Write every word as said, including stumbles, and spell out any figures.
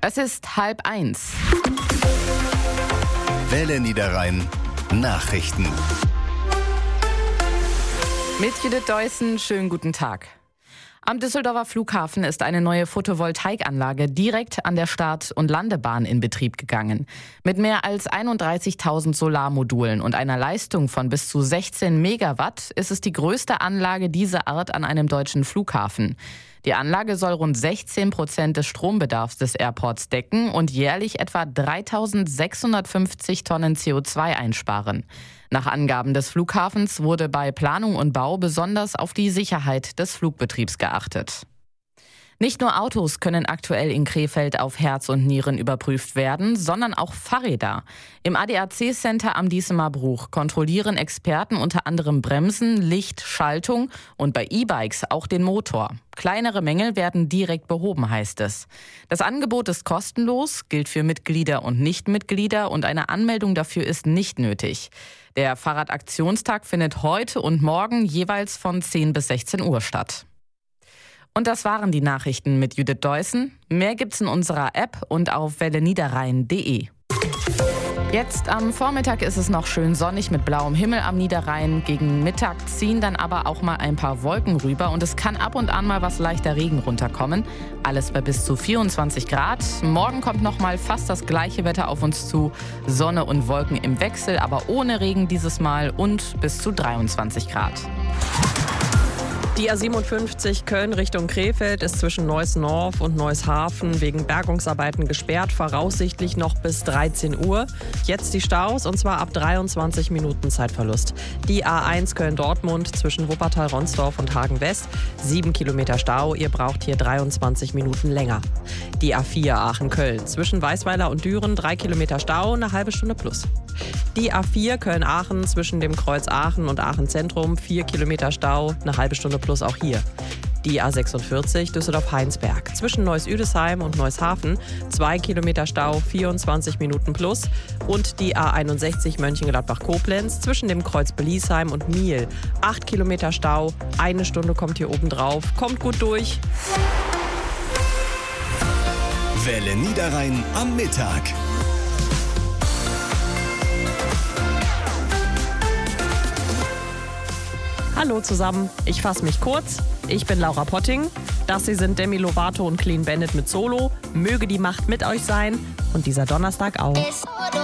Es ist halb eins. Welle Niederrhein Nachrichten. Mit Judith Deussen, schönen guten Tag. Am Düsseldorfer Flughafen ist eine neue Photovoltaikanlage direkt an der Start- und Landebahn in Betrieb gegangen. Mit mehr als einunddreißigtausend Solarmodulen und einer Leistung von bis zu sechzehn Megawatt ist es die größte Anlage dieser Art an einem deutschen Flughafen. Die Anlage soll rund sechzehn Prozent des Strombedarfs des Airports decken und jährlich etwa dreitausendsechshundertfünfzig Tonnen C O zwei einsparen. Nach Angaben des Flughafens wurde bei Planung und Bau besonders auf die Sicherheit des Flugbetriebs geachtet. Nicht nur Autos können aktuell in Krefeld auf Herz und Nieren überprüft werden, sondern auch Fahrräder. Im A D A C-Center am Diesemer Bruch kontrollieren Experten unter anderem Bremsen, Licht, Schaltung und bei E-Bikes auch den Motor. Kleinere Mängel werden direkt behoben, heißt es. Das Angebot ist kostenlos, gilt für Mitglieder und Nichtmitglieder und eine Anmeldung dafür ist nicht nötig. Der Fahrradaktionstag findet heute und morgen jeweils von zehn bis sechzehn Uhr statt. Und das waren die Nachrichten mit Judith Deussen. Mehr gibt's in unserer App und auf welle niederrhein punkt de. Jetzt am Vormittag ist es noch schön sonnig mit blauem Himmel am Niederrhein. Gegen Mittag ziehen dann aber auch mal ein paar Wolken rüber und es kann ab und an mal was leichter Regen runterkommen. Alles bei bis zu vierundzwanzig Grad. Morgen kommt noch mal fast das gleiche Wetter auf uns zu. Sonne und Wolken im Wechsel, aber ohne Regen dieses Mal und bis zu dreiundzwanzig Grad. Die A siebenundfünfzig Köln Richtung Krefeld ist zwischen Neuss-Norf und Neuss-Hafen wegen Bergungsarbeiten gesperrt, voraussichtlich noch bis dreizehn Uhr. Jetzt die Staus und zwar ab dreiundzwanzig Minuten Zeitverlust. Die A eins Köln-Dortmund zwischen Wuppertal-Ronsdorf und Hagen-West, sieben Kilometer Stau, ihr braucht hier dreiundzwanzig Minuten länger. Die A vier Aachen-Köln zwischen Weißweiler und Düren, drei Kilometer Stau, eine halbe Stunde plus. Die A vier Köln-Aachen zwischen dem Kreuz Aachen und Aachen Zentrum, vier Kilometer Stau, eine halbe Stunde plus auch hier. Die A sechsundvierzig Düsseldorf-Heinsberg zwischen Neuss-Üdesheim und Neuss-Hafen, zwei Kilometer Stau, vierundzwanzig Minuten plus. Und die A einundsechzig Mönchengladbach-Koblenz zwischen dem Kreuz Beliesheim und Miel, acht Kilometer Stau, eine Stunde kommt hier oben drauf. Kommt gut durch. Welle Niederrhein am Mittag. Hallo zusammen, ich fasse mich kurz. Ich bin Laura Potting. Das hier sind Demi Lovato und Clean Bandit mit Solo. Möge die Macht mit euch sein und dieser Donnerstag auch.